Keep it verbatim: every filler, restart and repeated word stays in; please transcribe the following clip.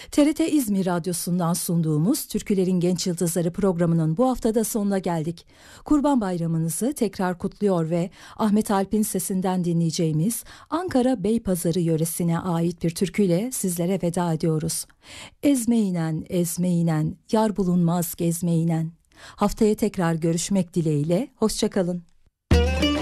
T R T İzmir Radyosu'ndan sunduğumuz Türkülerin Genç Yıldızları programının bu haftada sonuna geldik. Kurban Bayramınızı tekrar kutluyor ve Ahmet Alp'in sesinden dinleyeceğimiz Ankara Beypazarı yöresine ait bir türküyle sizlere veda ediyoruz. Ezmeyinen, ezmeyinen, yar bulunmaz gezmeyinen. Haftaya tekrar görüşmek dileğiyle, hoşça kalın.